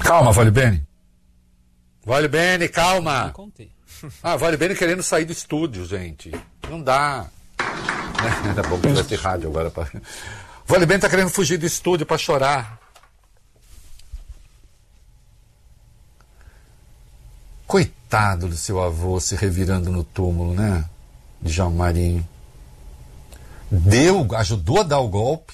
Calma, Vale Bene. Vale Bene, calma. Não contei. Vale Bene querendo sair do estúdio, gente. Não dá. Ainda bom que vai ter rádio agora. Vale Bene tá querendo fugir do estúdio para chorar. Coitado do seu avô se revirando no túmulo, né? De João Marinho. Ajudou a dar o golpe,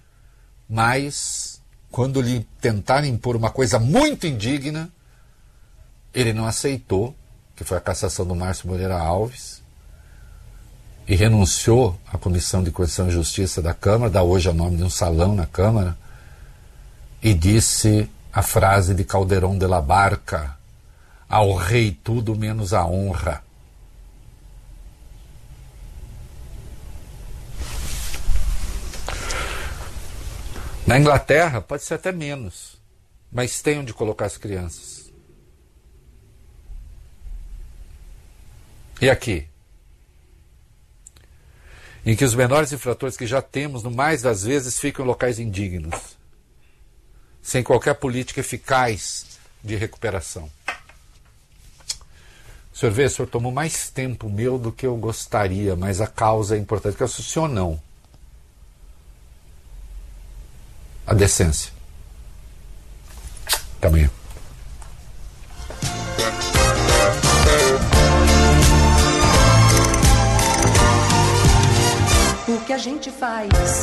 mas quando lhe tentaram impor uma coisa muito indigna, ele não aceitou, que foi a cassação do Márcio Moreira Alves, e renunciou à Comissão de Constituição e Justiça da Câmara, dá hoje o nome de um salão na Câmara, e disse a frase de Calderón de la Barca: ao rei tudo menos a honra. Na Inglaterra pode ser até menos, mas tem onde colocar as crianças. E aqui? Em que os menores infratores que já temos, no mais das vezes, ficam em locais indignos, sem qualquer política eficaz de recuperação. O senhor vê, o senhor tomou mais tempo meu do que eu gostaria, mas a causa é importante, que é o senhor não. A decência. Até amanhã. O que a gente faz